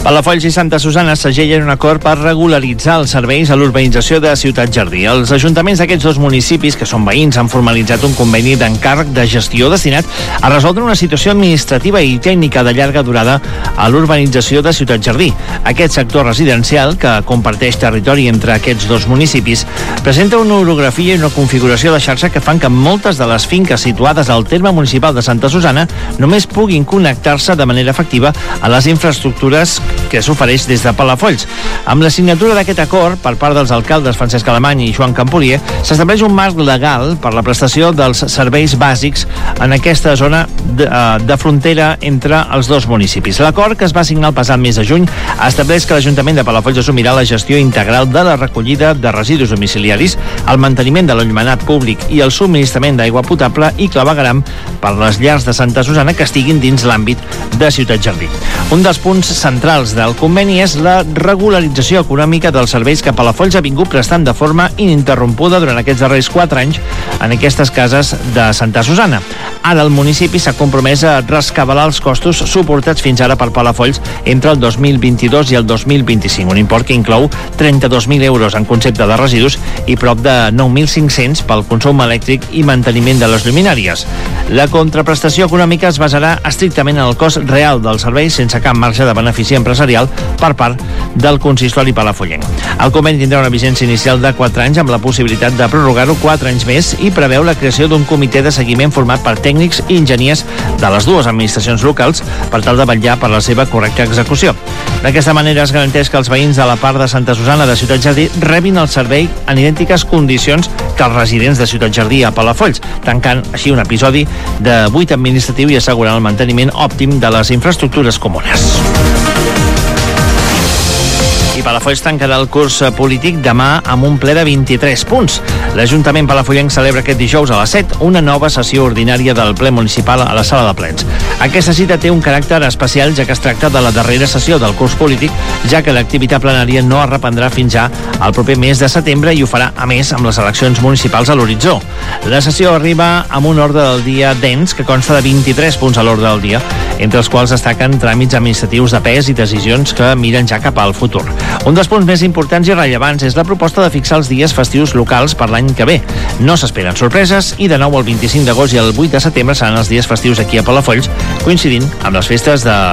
Palafolls i Santa Susanna segellen un acord per regularitzar els serveis a l'urbanització de Ciutat Jardí. Els ajuntaments d'aquests dos municipis, que són veïns, han formalitzat un conveni d'encàrrec de gestió destinat a resoldre una situació administrativa i tècnica de llarga durada a l'urbanització de Ciutat Jardí. Aquest sector residencial, que comparteix territori entre aquests dos municipis, presenta una orografia i una configuració de xarxa que fan que moltes de les finques situades al terme municipal de Santa Susanna només puguin connectar-se de manera efectiva a les infraestructures que s'ofereix des de Palafolls. Amb la signatura d'aquest acord per part dels alcaldes Francesc Alemany i Joan Campolier, s'estableix un marc legal per la prestació dels serveis bàsics en aquesta zona de frontera entre els dos municipis. L'acord, que es va signar el passat mes de juny, estableix que l'Ajuntament de Palafolls assumirà la gestió integral de la recollida de residus domiciliaris, el manteniment de l'enllumenat públic i el subministrament d'aigua potable i clavegueram per les llars de Santa Susanna que estiguin dins l'àmbit de Ciutat Jardí. Un dels punts centrals del conveni és la regularització econòmica dels serveis que Palafolls ha vingut prestant de forma ininterrompuda durant aquests darrers 4 anys en aquestes cases de Santa Susanna. Ara el municipi s'ha compromès a rescabalar els costos suportats fins ara per Palafolls entre el 2022 i el 2025, un import que inclou 32.000 euros en concepte de residus i prop de 9.500 pel consum elèctric i manteniment de les lluminàries. La contraprestació econòmica es basarà estrictament en el cost real del servei, sense cap marge de benefici empresarial per part del consistori palafollenc. El conveni tindrà una vigència inicial de 4 anys amb la possibilitat de prorrogar-ho 4 anys més i preveu la creació d'un comitè de seguiment format per tècnics i enginyers de les dues administracions locals per tal de vetllar per la seva correcta execució. D'aquesta manera es garanteix que els veïns de la part de Santa Susanna de Ciutat Jardí rebin el servei en idèntiques condicions que els residents de Ciutat Jardí a Palafolls, tancant així un episodi de buit administratiu i assegurant el manteniment òptim de les infraestructures comunes. I Palafolls tancarà el curs polític demà amb un ple de 23 punts. L'Ajuntament palafollenc celebra aquest dijous a les 7 una nova sessió ordinària del ple municipal a la sala de plens. Aquesta cita té un caràcter especial, ja que es tracta de la darrera sessió del curs polític, ja que l'activitat plenària no es reprendrà fins ja al proper mes de setembre i ho farà, a més, amb les eleccions municipals a l'horitzó. La sessió arriba amb un ordre del dia dens que consta de 23 punts a l'ordre del dia, entre els quals destaquen tràmits administratius de pes i decisions que miren ja cap al futur. Un dels punts més importants i rellevants és la proposta de fixar els dies festius locals per l'any que ve. No s'esperen sorpreses i de nou el 25 d'agost i el 8 de setembre seran els dies festius aquí a Palafolls, coincidint amb les festes de